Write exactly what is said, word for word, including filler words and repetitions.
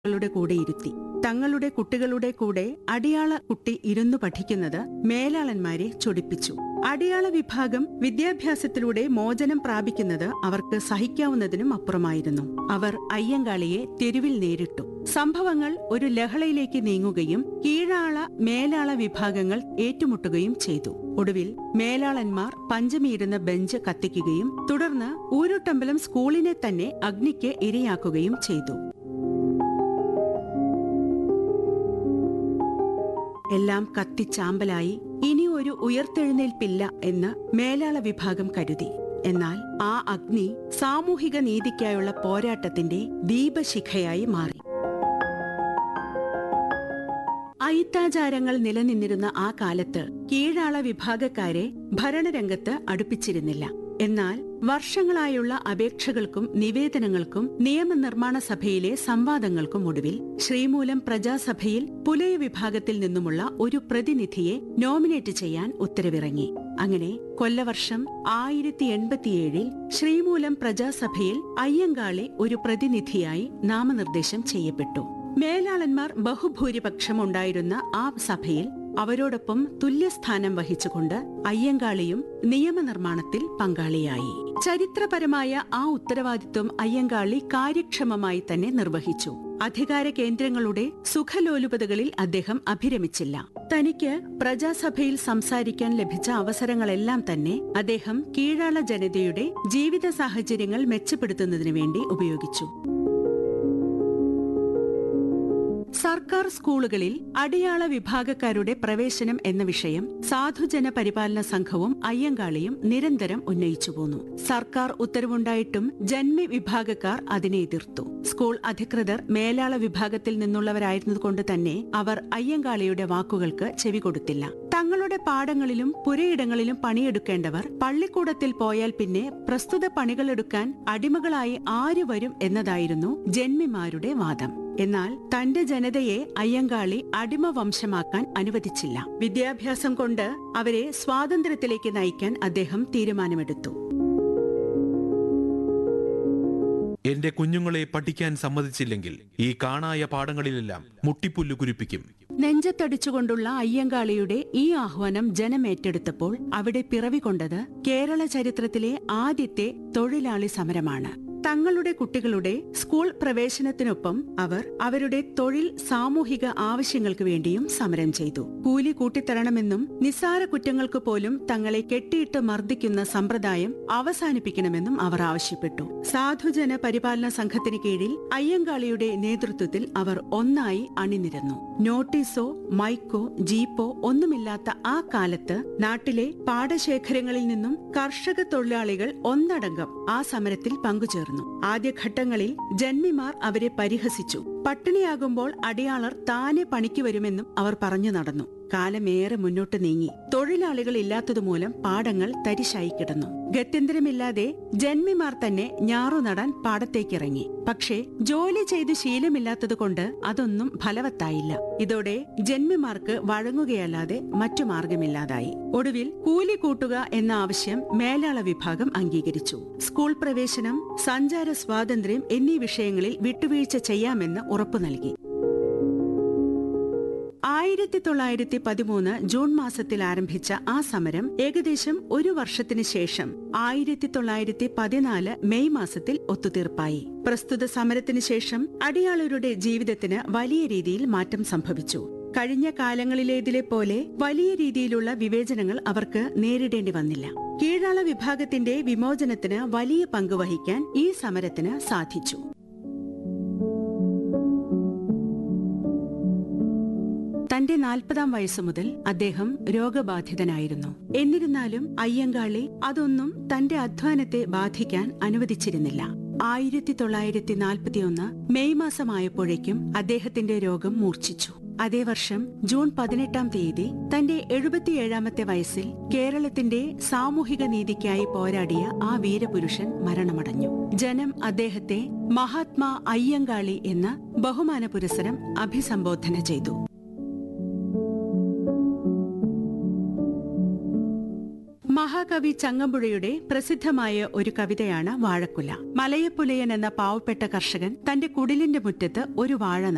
ളുടെ കൂടെ ഇരുത്തി. തങ്ങളുടെ കുട്ടികളുടെ കൂടെ അടിയാള കുട്ടി ഇരുന്നു പഠിക്കുന്നത് മേലാളന്മാരെ ചൊടിപ്പിച്ചു. അടിയാള വിഭാഗം വിദ്യാഭ്യാസത്തിലൂടെ മോചനം പ്രാപിക്കുന്നത് അവർക്ക് സഹിക്കാവുന്നതിനും അപ്പുറമായിരുന്നു. അവർ അയ്യങ്കാളിയെ തെരുവിൽ നേരിട്ടു. സംഭവങ്ങൾ ഒരു ലഹളയിലേക്ക് നീങ്ങുകയും കീഴാള മേലാള വിഭാഗങ്ങൾ ഏറ്റുമുട്ടുകയും ചെയ്തു. ഒടുവിൽ മേലാളന്മാർ പഞ്ചമിയിരുന്ന ബെഞ്ച് കത്തിക്കുകയും തുടർന്ന് ഊരുട്ടമ്പലം സ്കൂളിനെ തന്നെ അഗ്നിക്ക് ഇരയാക്കുകയും ചെയ്തു. എല്ലാം കത്തിച്ചാമ്പലായി. ഇനി ഒരു ഉയർത്തെഴുന്നേൽപ്പില്ല എന്ന് മേലാള വിഭാഗം കരുതി. എന്നാൽ ആ അഗ്നി സാമൂഹിക നീതിക്കായുള്ള പോരാട്ടത്തിന്റെ ദീപശിഖയായി മാറി. അയിത്താചാരങ്ങൾ നിലനിന്നിരുന്ന ആ കാലത്ത് കീഴാള വിഭാഗക്കാരെ ഭരണരംഗത്ത് അടുപ്പിച്ചിരുന്നില്ല. എന്നാൽ വർഷങ്ങളായുള്ള അപേക്ഷകൾക്കും നിവേദനങ്ങൾക്കും നിയമനിർമ്മാണ സഭയിലെ സംവാദങ്ങൾക്കും ഒടുവിൽ ശ്രീമൂലം പ്രജാസഭയിൽ പുലയ വിഭാഗത്തിൽ നിന്നുമുള്ള ഒരു പ്രതിനിധിയെ നോമിനേറ്റ് ചെയ്യാൻ ഉത്തരവിറങ്ങി. അങ്ങനെ കൊല്ലവർഷം ആയിരത്തി എൺപത്തിയേഴിൽ ശ്രീമൂലം പ്രജാസഭയിൽ അയ്യങ്കാളി ഒരു പ്രതിനിധിയായി നാമനിർദ്ദേശം ചെയ്യപ്പെട്ടു. മേലാളന്മാർ ബഹുഭൂരിപക്ഷം ഉണ്ടായിരുന്ന ആ സഭയിൽ അവരോടൊപ്പം തുല്യസ്ഥാനം വഹിച്ചുകൊണ്ട് അയ്യങ്കാളിയും നിയമനിർമ്മാണത്തിൽ പങ്കാളിയായി. ചരിത്രപരമായ ആ ഉത്തരവാദിത്വം അയ്യങ്കാളി കാര്യക്ഷമമായി തന്നെ നിർവഹിച്ചു. അധികാര കേന്ദ്രങ്ങളുടെ സുഖലോലുപതകളിൽ അദ്ദേഹം അഭിരമിച്ചില്ല. തനിക്ക് പ്രജാസഭയിൽ സംസാരിക്കാൻ ലഭിച്ച അവസരങ്ങളെല്ലാം തന്നെ അദ്ദേഹം കീഴാള ജനതയുടെ ജീവിത സാഹചര്യങ്ങൾ മെച്ചപ്പെടുത്തുന്നതിനു വേണ്ടി ഉപയോഗിച്ചു. സർക്കാർ സ്കൂളുകളിൽ അടിയാള വിഭാഗക്കാരുടെ പ്രവേശനം എന്ന വിഷയം സാധുജന പരിപാലന സംഘവും അയ്യങ്കാളിയും നിരന്തരം ഉന്നയിച്ചുപോന്നു. സർക്കാർ ഉത്തരവുണ്ടായിട്ടും ജന്മി വിഭാഗക്കാർ അതിനെ എതിർത്തു. സ്കൂൾ അധികൃതർ മേലാള വിഭാഗത്തിൽ നിന്നുള്ളവരായിരുന്നതുകൊണ്ട് തന്നെ അവർ അയ്യങ്കാളിയുടെ വാക്കുകൾക്ക് ചെവി കൊടുത്തില്ല. തങ്ങളുടെ പാടങ്ങളിലും പുരയിടങ്ങളിലും പണിയെടുക്കേണ്ടവർ പള്ളിക്കൂടത്തിൽ പോയാൽ പിന്നെ പ്രസ്തുത പണികളെടുക്കാൻ അടിമകളായി ആര് വരും എന്നതായിരുന്നു ജന്മിമാരുടെ വാദം. എന്നാൽ തന്റെ ജനതയെ അയ്യങ്കാളി അടിമവംശമാക്കാൻ അനുവദിച്ചില്ല. വിദ്യാഭ്യാസം കൊണ്ട് അവരെ സ്വാതന്ത്ര്യത്തിലേക്ക് നയിക്കാൻ അദ്ദേഹം തീരുമാനമെടുത്തു. എന്റെ കുഞ്ഞുങ്ങളെ പഠിക്കാൻ സമ്മതിച്ചില്ലെങ്കിൽ ഈ കാണായ പാടങ്ങളിലെല്ലാം മുട്ടിപ്പുല്ലു കുരിപ്പിക്കും. നെഞ്ചത്തടിച്ചുകൊണ്ടുള്ള അയ്യങ്കാളിയുടെ ഈ ആഹ്വാനം ജനമേറ്റെടുത്തപ്പോൾ അവിടെ പിറവികൊണ്ടത് കേരള ചരിത്രത്തിലെ ആദ്യത്തെ തൊഴിലാളി സമരമാണ്. തങ്ങളുടെ കുട്ടികളുടെ സ്കൂൾ പ്രവേശനത്തിനൊപ്പം അവർ അവരുടെ തൊഴിൽ സാമൂഹിക ആവശ്യങ്ങൾക്ക് വേണ്ടിയും സമരം ചെയ്തു. കൂലി കൂട്ടിത്തരണമെന്നും നിസ്സാര കുറ്റങ്ങൾക്ക് പോലും തങ്ങളെ കെട്ടിയിട്ട് മർദ്ദിക്കുന്ന സമ്പ്രദായം അവസാനിപ്പിക്കണമെന്നും അവർ ആവശ്യപ്പെട്ടു. സാധുജന പരിപാലന സംഘത്തിന് കീഴിൽ അയ്യങ്കാളിയുടെ നേതൃത്വത്തിൽ അവർ ഒന്നായി അണിനിരന്നു. നോട്ടീസോ മൈക്കോ ജീപ്പോ ഒന്നുമില്ലാത്ത ആ കാലത്ത് നാട്ടിലെ പാടശേഖരങ്ങളിൽ നിന്നും കർഷക തൊഴിലാളികൾ ഒന്നടങ്കം ആ സമരത്തിൽ പങ്കുചേർന്നു. ആദ്യഘട്ടങ്ങളിൽ ജന്മിമാർ അവരെ പരിഹസിച്ചു. പട്ടിണിയാകുമ്പോൾ അടിയാളർ താനെ പണിക്ക് വരുമെന്നും അവർ പറഞ്ഞു നടന്നു. കാലമേറെ മുന്നോട്ട് നീങ്ങി. തൊഴിലാളികൾ ഇല്ലാത്തതുമൂലം പാടങ്ങൾ തരിശായി കിടന്നു. ഗത്യന്തരമില്ലാതെ ജന്മിമാർ തന്നെ ഞാറു നടാൻ പാടത്തേക്കിറങ്ങി. പക്ഷേ ജോലി ചെയ്ത് ശീലമില്ലാത്തതുകൊണ്ട് അതൊന്നും ഫലവത്തായില്ല. ഇതോടെ ജന്മിമാർക്ക് വഴങ്ങുകയല്ലാതെ മറ്റു മാർഗമില്ലാതായി. ഒടുവിൽ കൂലി കൂട്ടുക എന്ന ആവശ്യം മേലാള വിഭാഗം അംഗീകരിച്ചു. സ്കൂൾ പ്രവേശനം, സഞ്ചാര സ്വാതന്ത്ര്യം എന്നീ വിഷയങ്ങളിൽ വിട്ടുവീഴ്ച ചെയ്യാമെന്ന് ഉറപ്പു നൽകി. ആയിരത്തി തൊള്ളായിരത്തി പതിമൂന്ന് ജൂൺ മാസത്തിൽ ആരംഭിച്ച ആ സമരം ഏകദേശം ഒരു വർഷത്തിന് ശേഷം ആയിരത്തി തൊള്ളായിരത്തി പതിനാല് മെയ് മാസത്തിൽ ഒത്തുതീർപ്പായി. പ്രസ്തുത സമരത്തിന് ശേഷം അടിയാളരുടെ ജീവിതത്തിന് വലിയ രീതിയിൽ മാറ്റം സംഭവിച്ചു. കഴിഞ്ഞ കാലങ്ങളിലേതിലെ പോലെ വലിയ രീതിയിലുള്ള വിവേചനങ്ങൾ അവർക്ക് നേരിടേണ്ടി വന്നില്ല. കീഴാള വിഭാഗത്തിന്റെ വിമോചനത്തിന് വലിയ പങ്ക് വഹിക്കാൻ ഈ സമരത്തിന് സാധിച്ചു. തന്റെ നാൽപ്പതാം വയസ്സു മുതൽ അദ്ദേഹം രോഗബാധിതനായിരുന്നു. എന്നിരുന്നാലും അയ്യങ്കാളി അതൊന്നും തന്റെ അധ്വാനത്തെ ബാധിക്കാൻ അനുവദിച്ചിരുന്നില്ല. ആയിരത്തി തൊള്ളായിരത്തി നാൽപ്പത്തിയൊന്ന് മെയ് മാസമായപ്പോഴേക്കും അദ്ദേഹത്തിന്റെ രോഗം മൂർച്ഛിച്ചു. അതേ വർഷം ജൂൺ പതിനെട്ടാം തീയതി തന്റെ എഴുപത്തിയേഴാമത്തെ വയസ്സിൽ കേരളത്തിന്റെ സാമൂഹിക നീതിക്കായി പോരാടിയ ആ വീരപുരുഷൻ മരണമടഞ്ഞു. ജനം അദ്ദേഹത്തെ മഹാത്മാ അയ്യങ്കാളി എന്ന ബഹുമാന പുരസ്സരം അഭിസംബോധന ചെയ്തു. മഹാകവി ചങ്ങമ്പുഴയുടെ പ്രസിദ്ധമായ ഒരു കവിതയാണ് വാഴക്കുല. മലയപ്പുലയൻ എന്ന പാവപ്പെട്ട കർഷകൻ തന്റെ കുടിലിന്റെ മുറ്റത്ത് ഒരു വാഴ